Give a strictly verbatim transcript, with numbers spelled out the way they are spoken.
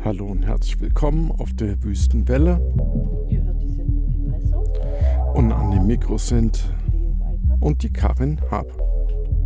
Hallo und herzlich willkommen auf der Wüstenwelle. Ihr hört die Sendung Depresso. Und an dem Mikro sind Leo Weipert. und die Karin Hab.